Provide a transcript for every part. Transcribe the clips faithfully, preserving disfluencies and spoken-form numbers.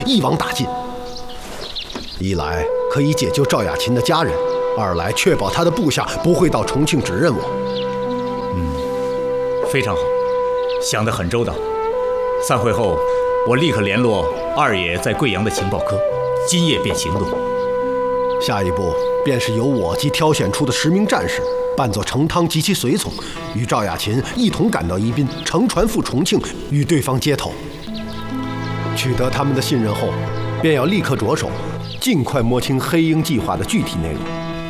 一网打尽。一来可以解救赵雅琴的家人，二来确保他的部下不会到重庆指认我。 嗯，非常好，想得很周到。散会后，我立刻联络二爷在贵阳的情报科，今夜便行动。 下一步便是由我及挑选出的十名战士，扮作程汤及其随从，与赵雅琴一同赶到宜宾，乘船赴重庆，与对方接头。取得他们的信任后，便要立刻着手，尽快摸清黑鹰计划的具体内容。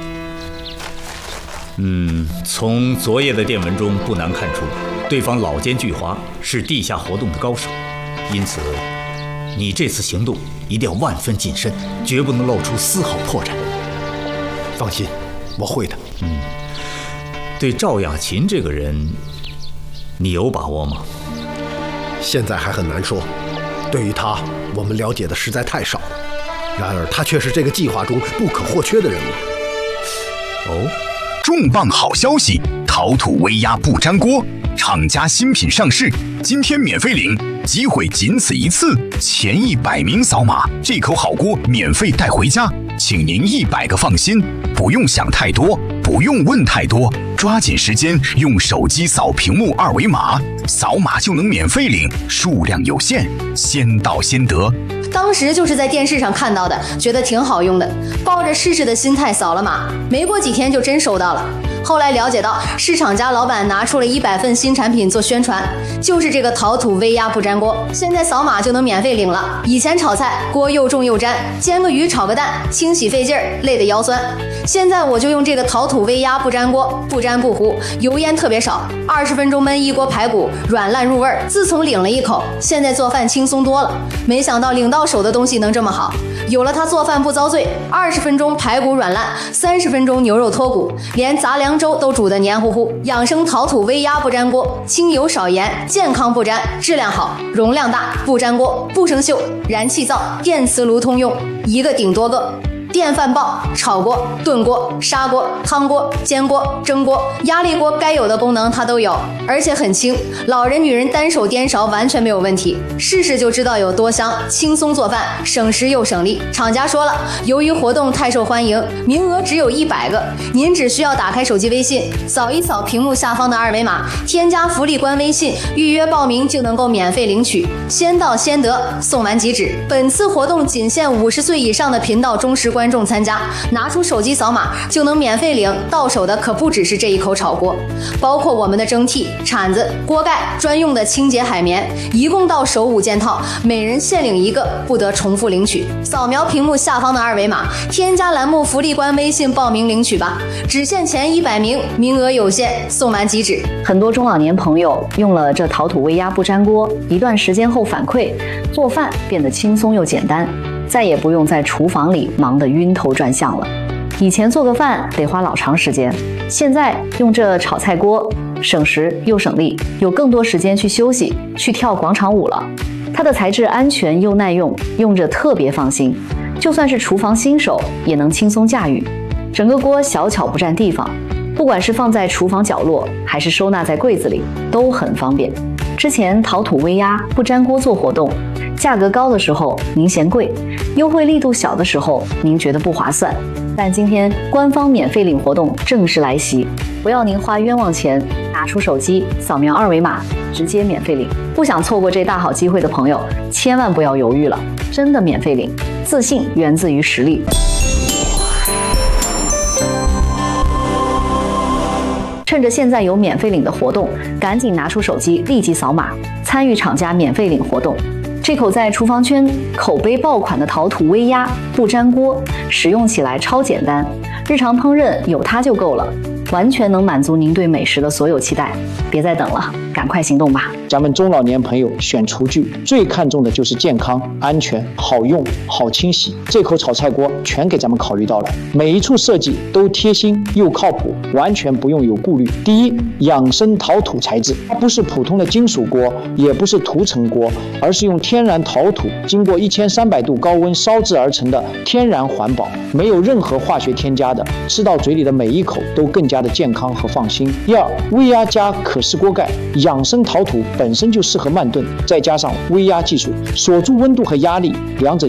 嗯，从昨夜的电文中不难看出，对方老奸巨猾，是地下活动的高手，因此你这次行动一定要万分谨慎，绝不能露出丝毫破绽。 放心，我会的。 嗯，对赵雅琴这个人，你有把握吗？ 现在还很难说，对于他，我们了解的实在太少。然而，他却是这个计划中不可或缺的人物。 哦， 重磅好消息！陶土微压不粘锅，厂家新品上市，今天免费领，机会仅此一次，前一百名扫码，这口好锅免费带回家，请您一百个放心，不用想太多，不用问太多，抓紧时间用手机扫屏幕二维码，扫码就能免费领，数量有限，先到先得。 当时就是在电视上看到的，觉得挺好用的，抱着试试的心态扫了码，没过几天就真收到了。后来了解到，市场家老板拿出了一百份新产品做宣传，就是这个陶土微压不粘锅，现在扫码就能免费领了。以前炒菜锅又重又粘，煎个鱼炒个蛋，清洗费劲儿，累得腰酸。现在我就用这个陶土微压不粘锅，不粘不糊，油烟特别少，二十分钟焖一锅排骨，软烂入味儿。自从领了一口，现在做饭轻松多了。没想到领到手的东西能这么好，有了它做饭不遭罪，二十分钟排骨软烂，三十分钟牛肉脱骨，连杂粮粥都煮得黏糊糊。养生陶土微压不粘锅，清油少盐，健康不粘，质量好，容量大，不粘锅，不生锈，燃气灶、电磁炉通用，一个顶多个。电饭煲、炒锅、炖锅、砂锅、汤锅、煎锅、蒸锅、压力锅，该有的功能它都有，而且很轻，老人女人单手颠勺完全没有问题，试试就知道有多香，轻松做饭，省时又省力。厂家说了，由于活动太受欢迎，名额只有一百个，您只需要打开手机微信，扫一扫屏幕下方的二维码，添加福利官微信，预约报名就能够免费领取，先到先得，送完即止。本次活动仅限五十岁以上的频道忠实观众参加，拿出手机扫码就能免费领，到手的可不只是这一口炒锅，包括我们的蒸屉、铲子、锅盖、专用的清洁海绵，一共到手五件套，每人限领一个，不得重复领取。扫描屏幕下方的二维码，添加栏目福利官微信报名领取吧，只限前一百名，名额有限，送完即止。 很多中老年朋友用了这陶土微压不粘锅，一段时间后反馈，做饭变得轻松又简单，再也不用在厨房里忙得晕头转向了。以前做个饭得花老长时间，现在用这炒菜锅，省时又省力，有更多时间去休息，去跳广场舞了。它的材质安全又耐用，用着特别放心，就算是厨房新手也能轻松驾驭。整个锅小巧不占地方，不管是放在厨房角落，还是收纳在柜子里，都很方便。之前陶土微压不粘锅做活动，价格高的时候您嫌贵，优惠力度小的时候您觉得不划算，但今天官方免费领活动正式来袭，不要您花冤枉钱，拿出手机扫描二维码直接免费领。不想错过这大好机会的朋友，千万不要犹豫了，真的免费领，自信源自于实力。趁着现在有免费领的活动，赶紧拿出手机立即扫码，参与厂家免费领活动。这口在厨房圈口碑爆款的陶土微压不粘锅，使用起来超简单，日常烹饪有它就够了，完全能满足您对美食的所有期待。别再等了，赶快行动吧！ 咱们中老年朋友选厨具最看重的就是健康、安全、好用、好清洗。这口炒菜锅全给咱们考虑到了，每一处设计都贴心又靠谱，完全不用有顾虑。第一，养生陶土材质，它不是普通的金属锅，也不是涂层锅，而是用天然陶土经过一千三百度高温烧制而成的天然环保，没有任何化学添加的，吃到嘴里的每一口都更加的健康和放心。第二，微压加可视锅盖，养生陶土本身就适合慢炖，再加上微压技术，锁住温度和压力，两者